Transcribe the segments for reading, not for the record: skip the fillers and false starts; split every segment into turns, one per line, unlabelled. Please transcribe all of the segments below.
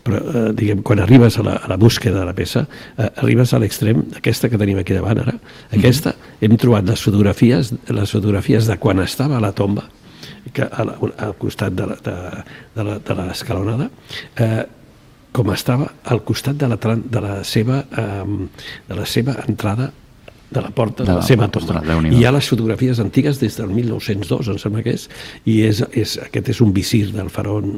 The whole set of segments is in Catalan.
però diguem, quan arribes a la búsqueda de la peça, arribes a l'extrem, aquesta que tenim aquí davant ara, aquesta, hem trobat les fotografies de quan estava a la tomba, al costat de l'escalonada, com estava al costat de la seva entrada, de la porta de la seva tomba. I hi ha les fotografies antigues des del 1902, em sembla que és, i aquest és un visir del faraó,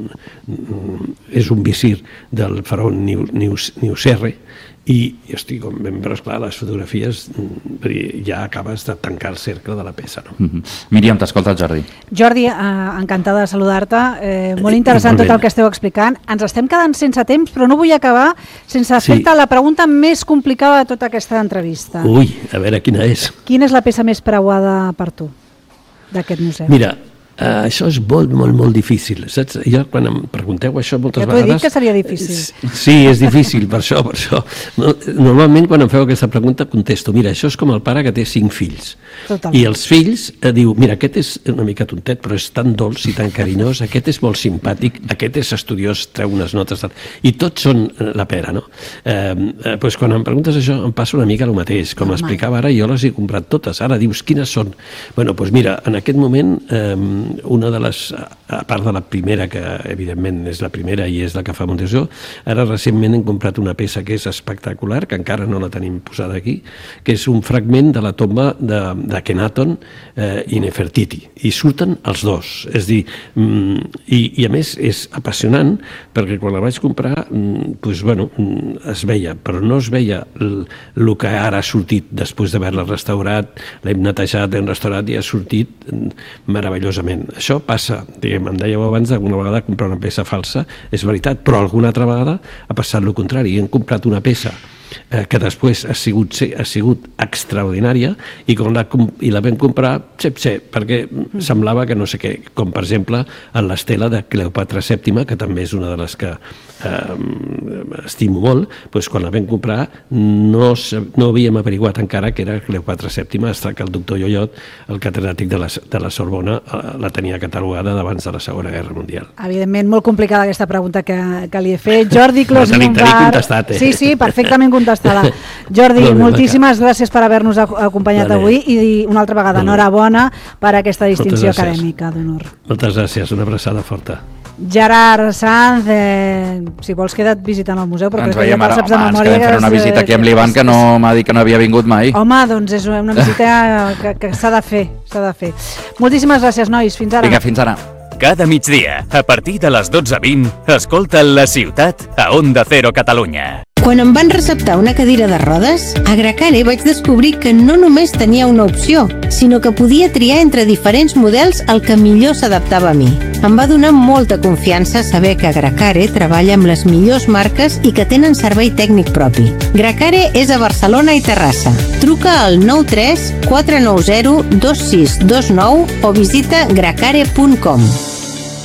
és un visir del faraó Niuserre, i estic ben, però esclar, les fotografies ja acabes de tancar el cercle de la peça.
Míriam, t'escolta el Jordi.
Jordi, encantada de saludar-te, molt interessant tot el que esteu explicant. Ens estem quedant sense temps, però no vull acabar sense fer-te la pregunta més complicada de tota aquesta entrevista.
Ui, a veure quina és.
Quina és la peça més preuada per tu d'aquest museu?
Mira, això és molt, molt, molt difícil, saps? Jo, quan em pregunteu això moltes vegades...
Ja t'ho he dit que seria difícil.
Sí, és difícil, per això. Normalment, quan em feu aquesta pregunta, contesto, mira, això és com el pare que té 5 fills.
Totalment.
I els fills diu, mira, aquest és una mica tontet, però és tan dolç i tan carinyós, aquest és molt simpàtic, aquest és estudiós, treu unes notes... I tots són la pera, no? Doncs quan em preguntes això, em passa una mica el mateix. Com explicava ara, jo les he comprat totes. Ara dius, quines són? Bueno, doncs mira, en aquest moment... una de les, a part de la primera, que evidentment és la primera i és la que fa Montesó, ara recentment hem comprat una peça que és espectacular, que encara no la tenim posada aquí, que és un fragment de la tomba d'Akhenaton i Nefertiti, i surten els dos, és dir, i a més és apassionant, perquè quan la vaig comprar, doncs, bueno, es veia, però no es veia el que ara ha sortit després d'haver-la restaurat, l'hem netejat, l'hem restaurat i ha sortit meravellosament. Això passa, diguem, em dèieu abans d'alguna vegada comprar una peça falsa, és veritat, però alguna altra vegada ha passat el contrari, hem comprat una peça que després ha sigut extraordinària i la vam comprar perquè semblava que no sé què, com per exemple en l'estela de Cleopatra VII, que també és una de les que estimo molt, doncs quan la vam comprar no havíem averiguat encara que era Cleopatra VII, hasta que el doctor Llollot, el catedràtic de la Sorbona, la tenia catalogada d'abans de la Segona Guerra Mundial.
Evidentment, molt complicada aquesta pregunta que li he fet. Jordi Clos
i Montbar...
Sí, perfectament contestada. Jordi, moltíssimes gràcies per haver-nos acompanyat avui i una altra vegada enhorabona per aquesta distinció acadèmica d'honor.
Moltes gràcies, una abraçada forta.
Gerard Sanz, si vols queda't visitant el museu, però
ens veiem ara, ens quedem fent una visita aquí amb l'Ivan, que no m'ha dit que no havia vingut mai.
Home, doncs és una visita que s'ha de fer. Moltíssimes gràcies, nois, fins ara.
Vinga, fins ara.
Cada migdia, a partir de les 12:20, escolta La Ciutat a Onda Cero Catalunya.
Quan em van receptar una cadira de rodes, a Gracare vaig descobrir que no només tenia una opció, sinó que podia triar entre diferents models el que millor s'adaptava a mi. Em va donar molta confiança saber que Gracare treballa amb les millors marques i que tenen servei tècnic propi. Gracare és a Barcelona i Terrassa. Truca al 93 490 2629 o visita gracare.com.